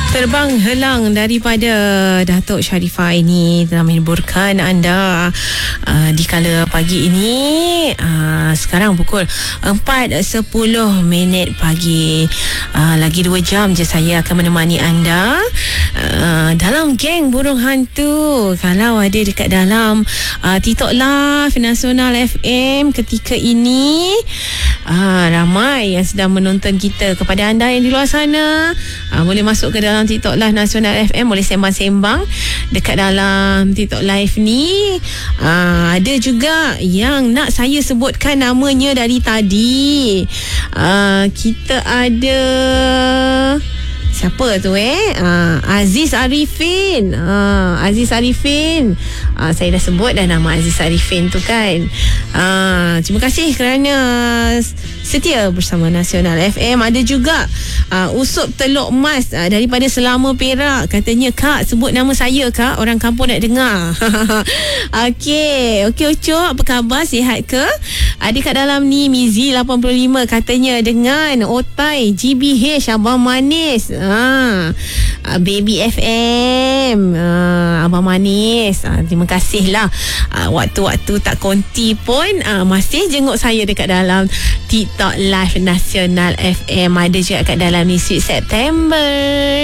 Terbang helang daripada Datuk Sharifah ini telah menghiburkan anda di kala pagi ini. Sekarang pukul 4.10 pagi. Lagi 2 jam je saya akan menemani anda dalam geng burung hantu. Kalau ada dekat dalam TikTok Live Nasional FM ketika ini, ramai yang sedang menonton kita. Kepada anda yang di luar sana, boleh masuk ke dalam TikTok Live Nasional FM, boleh sembang-sembang dekat dalam TikTok Live ni. Ada juga yang nak saya sebutkan namanya dari tadi. Kita ada siapa tu Aziz Arifin. Aziz Arifin. Saya dah sebut dah nama Aziz Arifin tu kan. Terima kasih kerana setia bersama Nasional FM. Ada juga Usup Teluk Mas daripada Selama Perak. Katanya, Kak, sebut nama saya, Kak, orang kampung nak dengar. Okey Ucup, apa khabar, sihat ke? Ada kat dalam ni Mizi 85 katanya dengan Otai GBH Abang Manis. Baby FM, Abang Manis. Terima kasih lah. Waktu-waktu tak konti pun masih jenguk saya dekat dalam TikTok Live Nasional FM. Ada juga kat dalam ni Sweet September,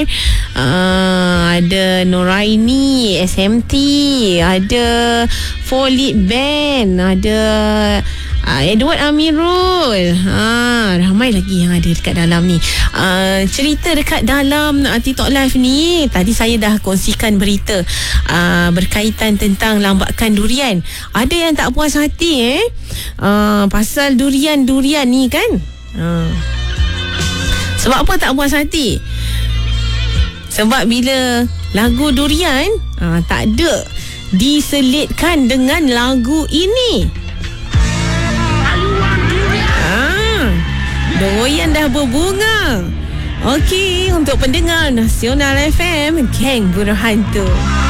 ada Noraini SMT, ada Folit Band, ada Edward Amirul. Ramai lagi yang ada dekat dalam ni. Cerita dekat dalam TikTok Live ni, tadi saya dah kongsikan berita berkaitan tentang lambakan durian. Ada yang tak puas hati pasal durian ni kan. Sebab apa tak puas hati? Sebab bila lagu durian tak ada diselitkan dengan lagu ini. Doyan dah berbunga. Okey, untuk pendengar Nasional FM, geng burung hantu.